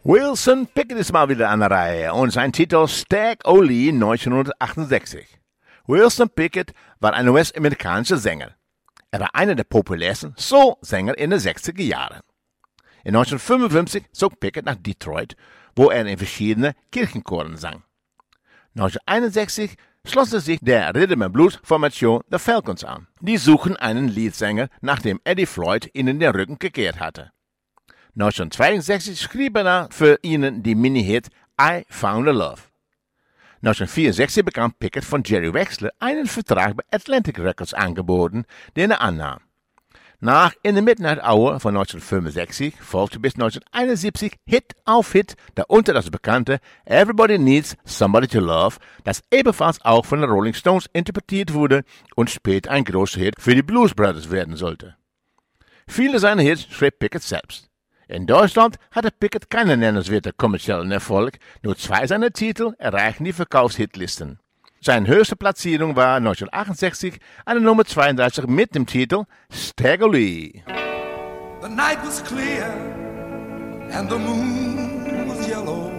Wilson Pickett ist mal wieder an der Reihe und sein Titel Stag O'Lee 1968. Wilson Pickett war ein US-amerikanischer Sänger. Er war einer der populärsten Soul-Sänger in den 60er Jahren. In 1955 zog Pickett nach Detroit, wo er in verschiedenen Kirchenchoren sang. 1961 schloss er sich der Rhythm-and-Blues-Formation The Falcons an. Die suchen einen Leadsänger, nachdem Eddie Floyd ihnen den Rücken gekehrt hatte. 1962 schrieb er für ihnen die Mini-Hit I Found a Love. 1964 bekam Pickett von Jerry Wexler einen Vertrag bei Atlantic Records angeboten, den er annahm. Nach In the Midnight Hour von 1965 folgte bis 1971 Hit auf Hit, darunter das bekannte Everybody Needs Somebody to Love, das ebenfalls auch von den Rolling Stones interpretiert wurde und später ein großer Hit für die Blues Brothers werden sollte. Viele seiner Hits schrieb Pickett selbst. In Deutschland hatte Pickett keinen nennenswerten kommerziellen Erfolg, nur 2 seiner Titel erreichten die Verkaufshitlisten. Seine höchste Platzierung war 1968 eine Nummer 32 mit dem Titel Stag O'Lee. The night was clear and the moon was yellow.